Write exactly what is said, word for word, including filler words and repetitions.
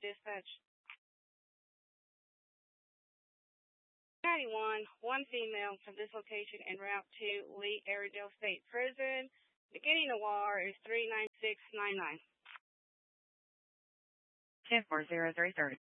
dispatch. ninety-one, one female from this location en route to Lee Airedale State Prison. Beginning the W A R is three nine six nine nine. ten four zero three thirty.